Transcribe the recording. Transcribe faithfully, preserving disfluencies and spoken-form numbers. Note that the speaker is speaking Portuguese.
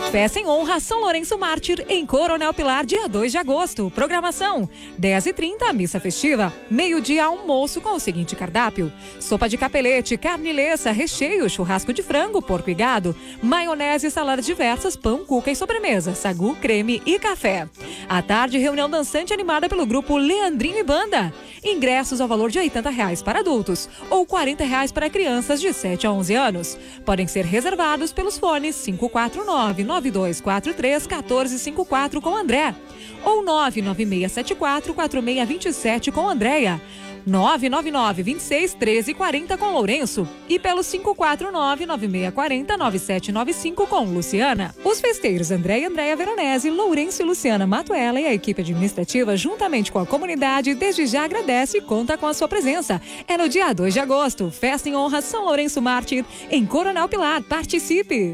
Festa em honra São Lourenço Mártir em Coronel Pilar, dia dois de agosto. Programação: dez e trinta, missa festiva. Meio-dia, almoço com o seguinte cardápio: sopa de capelete, carne lessa, recheio, churrasco de frango, porco e gado, maionese, saladas diversas, pão, cuca e sobremesa, sagu, creme e café. À tarde, reunião dançante animada pelo grupo Leandrinho e Banda. Ingressos ao valor de oitenta reais para adultos ou quarenta reais para crianças de sete a onze anos. Podem ser reservados pelos fones cinco quatro nove, nove dois quatro três, um quatro cinco quatro com André ou nove nove seis sete quatro, quatro seis dois sete com Andréia. nove nove nove, vinte e seis, treze, quarenta com Lourenço e pelo cinco quatro nove, nove seis quatro zero, nove sete nove cinco com Luciana. Os festeiros André e Andréia Veronese, Lourenço e Luciana Matuela e a equipe administrativa, juntamente com a comunidade, desde já agradece e conta com a sua presença. É no dia dois de agosto, festa em honra São Lourenço Mártir, em Coronel Pilar. Participe!